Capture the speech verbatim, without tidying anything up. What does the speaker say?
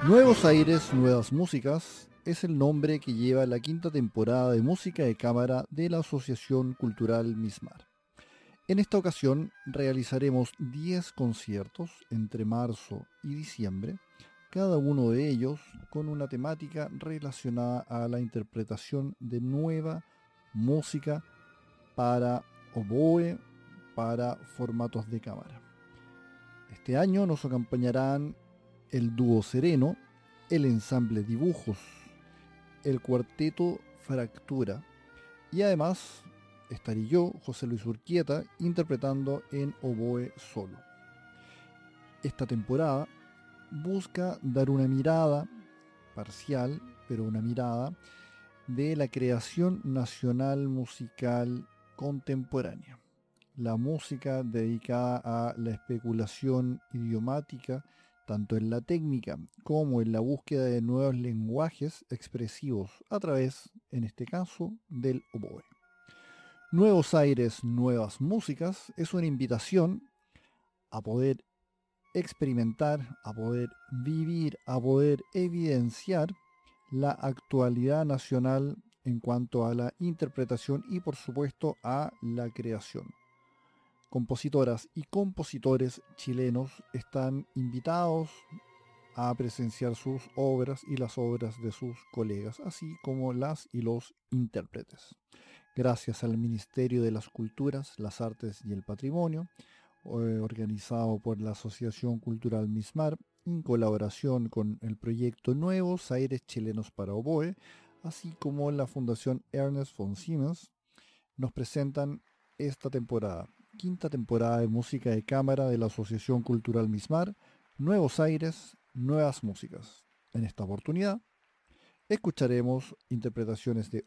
Nuevos Aires, Nuevas Músicas es el nombre que lleva la quinta temporada de música de cámara de la Asociación Cultural Mismar. En esta ocasión realizaremos diez conciertos entre marzo y diciembre, cada uno de ellos con una temática relacionada a la interpretación de nueva música para oboe, para formatos de cámara. Este año nos acompañarán el dúo Sereno, el ensamble Dibujos, el cuarteto Fractura y además estaré yo, José Luis Urquieta, interpretando en oboe solo. Esta temporada busca dar una mirada parcial, pero una mirada de la creación nacional musical contemporánea. La música dedicada a la especulación idiomática, tanto en la técnica como en la búsqueda de nuevos lenguajes expresivos a través, en este caso, del oboe. Nuevos Aires, Nuevas Músicas es una invitación a poder experimentar, a poder vivir, a poder evidenciar la actualidad nacional en cuanto a la interpretación y por supuesto a la creación. Compositoras y compositores chilenos están invitados a presenciar sus obras y las obras de sus colegas, así como las y los intérpretes. Gracias al Ministerio de las Culturas, las Artes y el Patrimonio, organizado por la Asociación Cultural Mismar, en colaboración con el proyecto Nuevos Aires Chilenos para Oboe, así como la Fundación Ernest von Siemens, nos presentan esta temporada, quinta temporada de música de cámara de la Asociación Cultural Mismar, Nuevos Aires, Nuevas Músicas. En esta oportunidad, escucharemos interpretaciones de